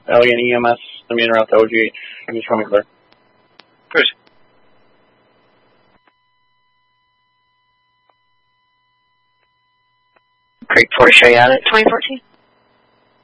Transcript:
Alien EMS, I'm in route to OGH. Can you show me clear? Good. Creek 4, show you out at 2014.